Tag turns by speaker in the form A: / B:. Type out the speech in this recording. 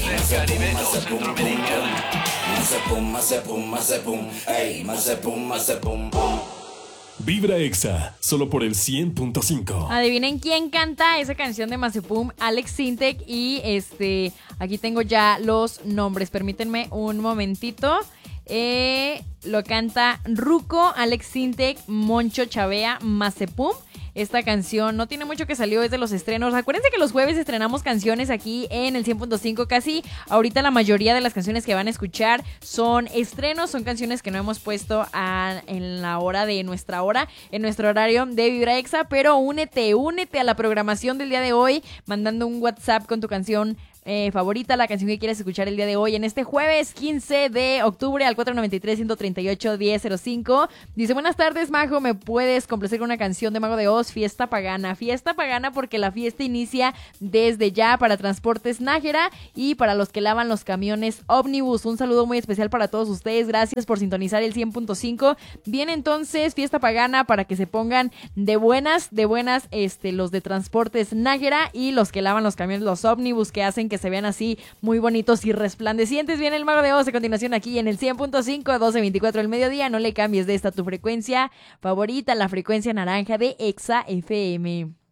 A: Caribe o centroamericano. Mazapum, ey, mazapum, pum.
B: Vibra Exa, solo por el 100.5.
C: Adivinen quién canta esa canción de Mazepum, Alex Sintek. Y aquí tengo ya los nombres. Permítanme un momentito. Lo canta Ruco, Alex Sintek, Moncho Chavea, Mazepum. Esta canción no tiene mucho que salió, es de los estrenos. Acuérdense que los jueves estrenamos canciones aquí en el 100.5 casi. Ahorita la mayoría de las canciones que van a escuchar son estrenos, son canciones que no hemos puesto en la hora de nuestra hora, en nuestro horario de Vibra Exa. Pero únete a la programación del día de hoy, mandando un WhatsApp con tu canción favorita, la canción que quieres escuchar el día de hoy, en este jueves 15 de octubre al 493-138-1005. Dice: buenas tardes, Majo, ¿me puedes complacer con una canción de Mago de Oz? Fiesta pagana porque la fiesta inicia desde ya para Transportes Nájera y para los que lavan los camiones ómnibus. Un saludo muy especial para todos ustedes, gracias por sintonizar el 100.5. Bien, entonces, fiesta pagana para que se pongan de buenas, los de Transportes Nájera y los que lavan los camiones, los ómnibus, que hacen que se vean así muy bonitos y resplandecientes. Viene el Mago de Oz a continuación aquí en el 100.5, 12:24 del mediodía. No le cambies de esta tu frecuencia favorita, la frecuencia naranja de Exa FM.